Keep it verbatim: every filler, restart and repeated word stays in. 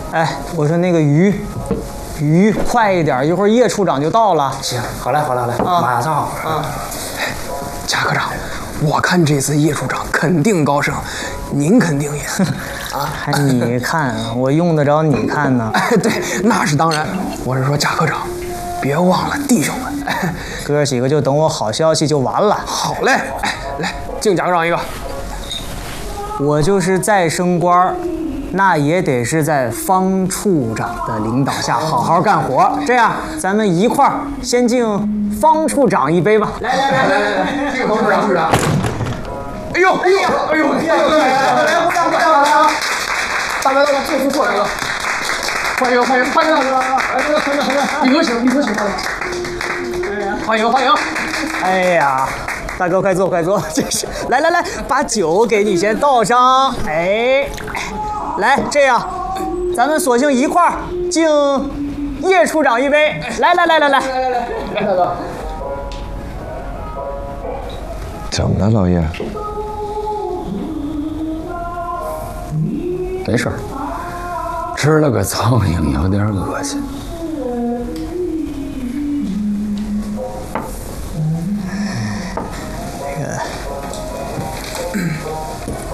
哎，我说那个鱼，鱼快一点，一会儿叶处长就到了。 行，好嘞，好嘞，好嘞，啊、马上好。 啊， 贾科长，我看这次叶处长肯定高升，您肯定也啊，还你看，我用得着你看呢？ 哎，对，那是当然。我是说贾科长，别忘了弟兄们。哎、 哥几个就等我好消息就完了。 好嘞，哎，来敬贾科长一个。 我就是再升官，那也得是在方处长的领导下好好干活。这样，咱们一块儿先敬方处长一杯吧。 来来来来来，敬方处长，处长。哎呦哎呦哎呦！来来来来，鼓掌鼓掌来啊！大哥大哥，这次过来了，欢迎欢迎欢迎大哥！来这个欢迎欢迎，你多请你多请大哥。欢迎欢迎！ 哎呀。大哥，快坐，快坐！这是，来来来，把酒给你先倒上。哎，来，这样，咱们索性一块儿敬叶处长一杯。来来来来来来来来，来大哥。 怎么了，老叶？ 没事儿，吃了个苍蝇，有点恶心。